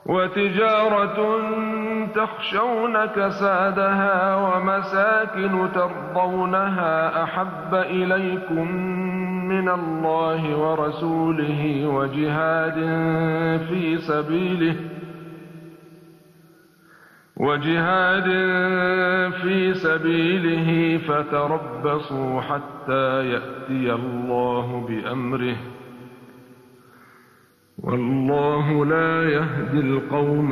وتجارة تخشون كسادها ومساكن ترضونها أحب إليكم من الله ورسوله وجهاد في سبيله فتربصوا حتى يأتي الله بأمره والله لا يهدي القوم